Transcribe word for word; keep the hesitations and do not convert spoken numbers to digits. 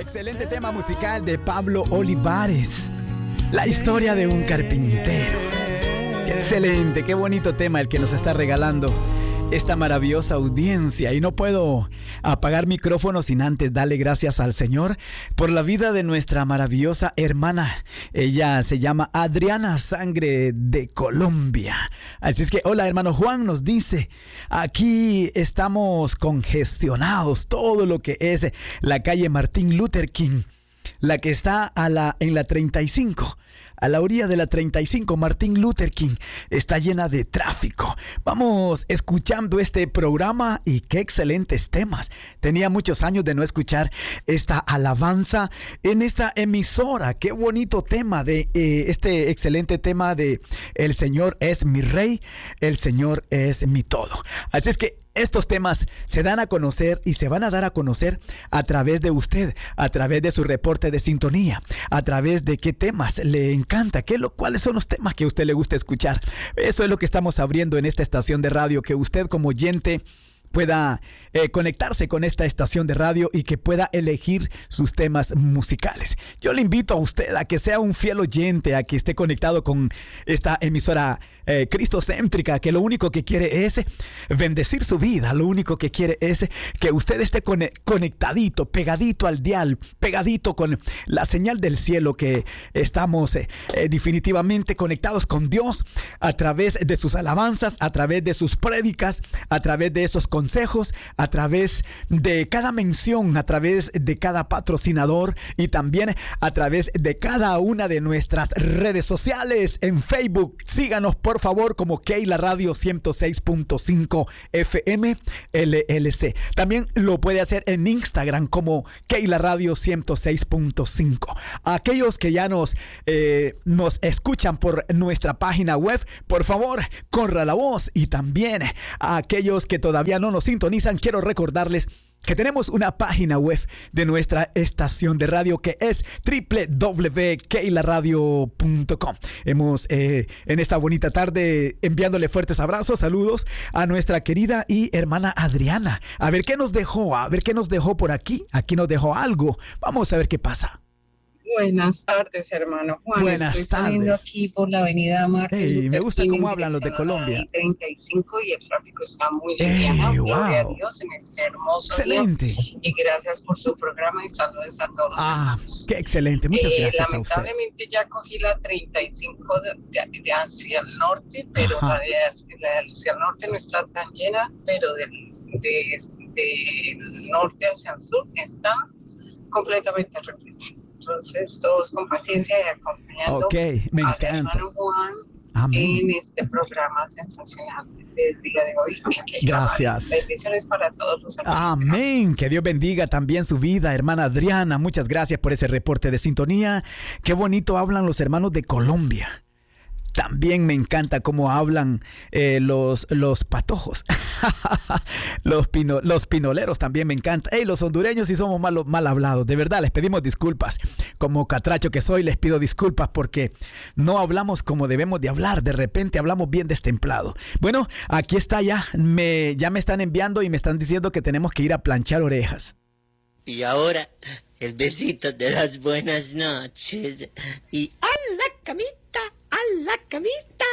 Excelente tema musical de Pablo Olivares. La historia de un carpintero. Qué excelente, qué bonito tema el que nos está regalando esta maravillosa audiencia. Y no puedo apagar micrófono sin antes darle gracias al Señor por la vida de nuestra maravillosa hermana. Ella se llama Adriana Sangre de Colombia. Así es que, hola, hermano Juan nos dice, aquí estamos congestionados, todo lo que es la calle Martin Luther King, la que está a la, en la treinta y cinco. A la orilla de la treinta y cinco, Martin Luther King, está llena de tráfico. Vamos escuchando este programa y qué excelentes temas. Tenía muchos años de no escuchar esta alabanza en esta emisora. Qué bonito tema de eh, este excelente tema de El Señor es mi Rey, el Señor es mi todo. Así es que estos temas se dan a conocer y se van a dar a conocer a través de usted, a través de su reporte de sintonía, a través de qué temas le encanta, qué lo, cuáles son los temas que a usted le gusta escuchar. Eso es lo que estamos abriendo en esta estación de radio, que usted como oyente pueda eh, conectarse con esta estación de radio y que pueda elegir sus temas musicales. Yo le invito a usted a que sea un fiel oyente, a que esté conectado con esta emisora eh, cristocéntrica, que lo único que quiere es bendecir su vida, lo único que quiere es que usted esté con, conectadito, pegadito al dial, pegadito con la señal del cielo, que estamos eh, eh, definitivamente conectados con Dios a través de sus alabanzas, a través de sus prédicas, a través de esos consejos, a través de cada mención, a través de cada patrocinador y también a través de cada una de nuestras redes sociales. En Facebook, síganos por favor como Keila Radio ciento seis punto cinco F M L L C. También lo puede hacer en Instagram como Keila Radio ciento seis punto cinco. Aquellos que ya nos, eh, nos escuchan por nuestra página web, por favor, corra la voz. Y también a aquellos que todavía no nos sintonizan, quiero recordarles que tenemos una página web de nuestra estación de radio, que es doble u doble u doble u punto keila radio punto com. Hemos eh, en esta bonita tarde enviándole fuertes abrazos, saludos a nuestra querida y hermana Adriana. A ver qué nos dejó, a ver qué nos dejó por aquí. Aquí nos dejó algo. Vamos a ver qué pasa. Buenas tardes, hermano Juan. Buenas Estoy saliendo tardes. aquí por la avenida Martin Hey, Luther me gusta King, cómo hablan los de dirección a la Colombia. treinta y cinco, y el tráfico está muy Hey, liviano. Gloria a wow. Dios en este hermoso Excelente. día. Y gracias por su programa y saludos a todos. Ah, qué excelente. Muchas Eh, gracias a usted. lamentablemente ya cogí la treinta y cinco de, de- de hacia el norte, pero Ajá. la de, hacia- la de hacia el norte no está tan llena, pero del, de, del norte hacia el sur está completamente repleta. Entonces, todos con paciencia y acompañando Ok, me al encanta. hermano Juan Amén. en este programa sensacional del día de hoy. Que Gracias. Bendiciones para todos los hermanos. Amén. Que Dios bendiga también su vida, hermana Adriana. Muchas gracias por ese reporte de sintonía. Qué bonito hablan los hermanos de Colombia. También me encanta cómo hablan eh, los, los patojos. los, pino, los pinoleros también me encanta. Hey, los hondureños sí somos mal, mal hablados. De verdad, les pedimos disculpas. Como catracho que soy, les pido disculpas porque no hablamos como debemos de hablar. De repente hablamos bien destemplado. Bueno, aquí está ya. Me, ya me están enviando y me están diciendo que tenemos que ir a planchar orejas. Y ahora, el besito de las buenas noches. Y a la camita, a la camita.